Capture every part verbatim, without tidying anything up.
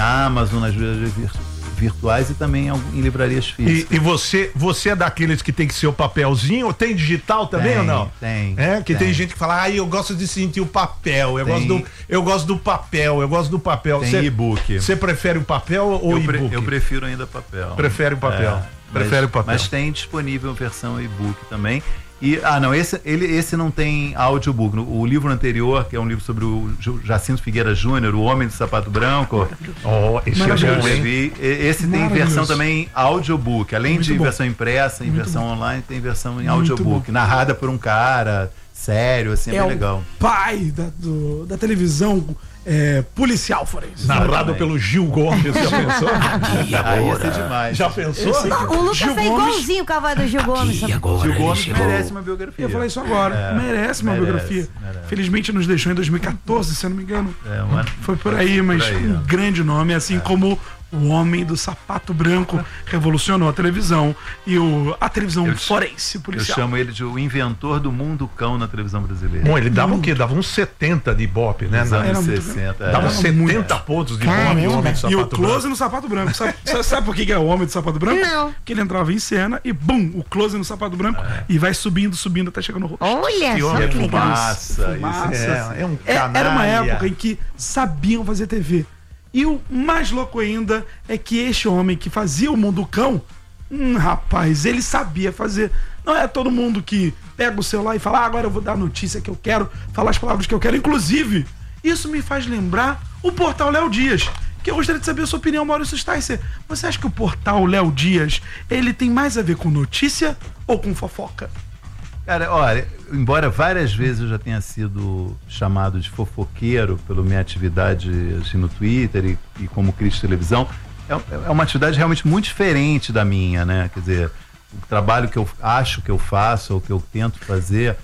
Amazon, nas livrarias virtuais e também em, em livrarias físicas. E, e você, você é daqueles que tem que ser o papelzinho, ou tem digital também tem, ou não? Tem. É, que tem. tem gente que fala, ah, eu gosto de sentir o papel, eu, tem, gosto do, eu gosto do papel, eu gosto do papel. Tem e-book. Você prefere o papel ou eu e-book? Pre, eu prefiro ainda papel. Prefere o papel. É, prefere mas, o papel. Mas tem disponível versão e-book também. E, ah, não, esse, ele, esse não tem audiobook. O livro anterior, que é um livro sobre o Jacinto Figueira Júnior, O Homem do Sapato Branco. Oh, esse eu já vi. Esse tem versão também audiobook. Além muito de bom. Versão impressa, em muito versão bom. Online, tem versão em muito audiobook. Bom. Narrada por um cara sério, assim, é, é bem legal. O pai da, do, da televisão é, policial forense. Narrado pelo Gil Gomes, já pensou? Aqui agora. Ah, demais. Já pensou? Não, o Lucas Gil é igualzinho o cavalo do Gil Gomes. Gil Gomes merece uma biografia. Eu falei isso agora, é, merece uma merece, biografia. Merece. Felizmente nos deixou em dois mil e quatorze, se eu não me engano. É, uma... Foi por aí, mas por aí, um grande nome, assim é. como O Homem do Sapato Branco revolucionou a televisão e o, a televisão eu, forense policial. Eu chamo ele de o inventor do mundo cão na televisão brasileira. Bom, ele dava hum. o quê? Dava uns setenta de ibope, né? Nos anos sessenta. Dava uns setenta pontos de ibope, o Homem do Sapato E o Branco. close no Sapato Branco. Sabe, sabe por que é o Homem do Sapato Branco? Não. Porque ele entrava em cena e bum, o close no Sapato Branco é. e vai subindo, subindo até chegar no rosto. Olha só que legal. Fumaça, Fumaça. É, é um canalha. Era uma época em que sabiam fazer T V. E o mais louco ainda é que este homem que fazia o Mundo Cão, hum, rapaz, ele sabia fazer. Não é todo mundo que pega o celular e fala, ah, agora eu vou dar a notícia que eu quero, falar as palavras que eu quero. Inclusive, isso me faz lembrar o portal Léo Dias, que eu gostaria de saber a sua opinião, Maurício Sticer. Você acha que o portal Léo Dias, ele tem mais a ver com notícia ou com fofoca? Cara, olha, embora várias vezes eu já tenha sido chamado de fofoqueiro pela minha atividade assim, no Twitter e, e como crítico de televisão, é, é uma atividade realmente muito diferente da minha, né? Quer dizer, o trabalho que eu acho que eu faço ou que eu tento fazer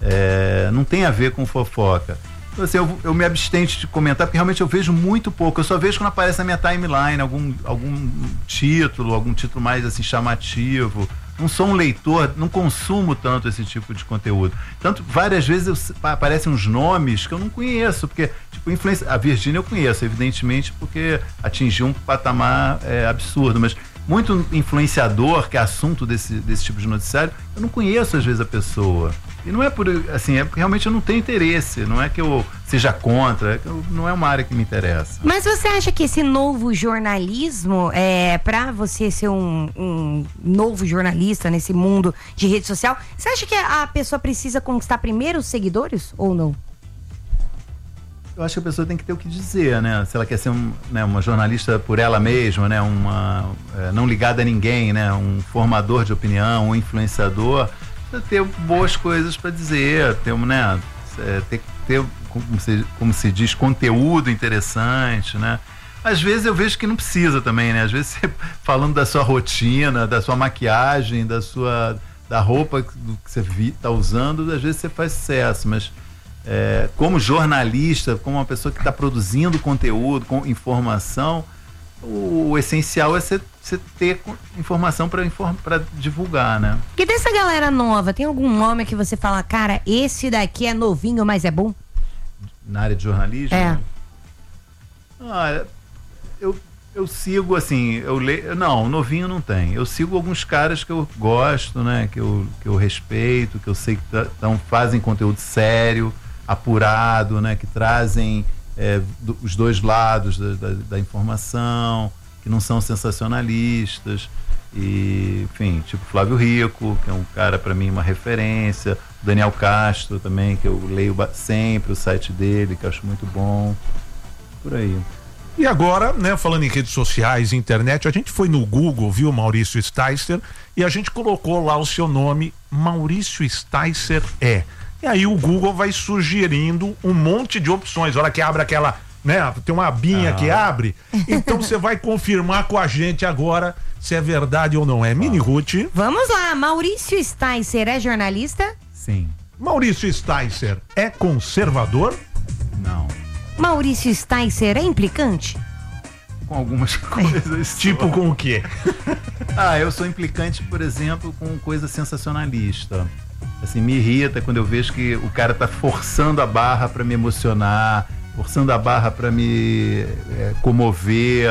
é, não tem a ver com fofoca. Então, assim, eu, eu me abstenho de comentar porque realmente eu vejo muito pouco. Eu só vejo quando aparece na minha timeline algum, algum título, algum título mais assim chamativo. Não sou um leitor, não consumo tanto esse tipo de conteúdo. Tanto, várias vezes eu, aparecem uns nomes que eu não conheço, porque, tipo, influência, a Virgínia eu conheço, evidentemente, porque atingiu um patamar é, absurdo, mas muito influenciador, que é assunto desse, desse tipo de noticiário, eu não conheço, às vezes, a pessoa. E não é por, assim, é porque realmente eu não tenho interesse, não é que eu seja contra, é que eu, não é uma área que me interessa. Mas você acha que esse novo jornalismo, é, pra você ser um, um novo jornalista nesse mundo de rede social, você acha que a pessoa precisa conquistar primeiro os seguidores ou não? Eu acho que a pessoa tem que ter o que dizer, né? Se ela quer ser um, né, uma jornalista por ela mesma, né? Uma, é, não ligada a ninguém, né? Um formador de opinião, um influenciador, ter boas coisas para dizer, ter, né? É, ter, ter como, se, como se diz, conteúdo interessante, né? Às vezes eu vejo que não precisa também, né? Às vezes você, falando da sua rotina, da sua maquiagem, da sua da roupa que você está usando, às vezes você faz sucesso, mas É, como jornalista, como uma pessoa que está produzindo conteúdo, com informação, o, o essencial é você ter informação para inform, divulgar, né? E dessa galera nova, tem algum nome que você fala, cara, esse daqui é novinho, mas é bom? Na área de jornalismo? É. Ah, eu, eu sigo assim, eu leio, não, novinho não tem. Eu sigo alguns caras que eu gosto, né? Que eu, que eu respeito, que eu sei que tão, fazem conteúdo sério, apurado, né, que trazem é, do, os dois lados da, da, da informação, que não são sensacionalistas, e, enfim, tipo Flávio Rico, que é um cara para mim uma referência, Daniel Castro também, que eu leio sempre o site dele, que eu acho muito bom, por aí. E agora, né, falando em redes sociais, internet, a gente foi no Google, viu, Maurício Sticer, e a gente colocou lá o seu nome, Maurício Sticer é. E aí o Google vai sugerindo um monte de opções. Olha que abre aquela, né? Tem uma abinha ah. que abre. Então você vai confirmar com a gente agora se é verdade ou não é. Mini Ruth. Vamos lá, Maurício Sticer é jornalista? Sim. Maurício Sticer é conservador? Não. Maurício Sticer é implicante? Com algumas coisas. Tipo com o quê? Ah, eu sou implicante, por exemplo, com coisa sensacionalista. Assim, me irrita quando eu vejo que o cara tá forçando a barra para me emocionar, forçando a barra para me é, comover.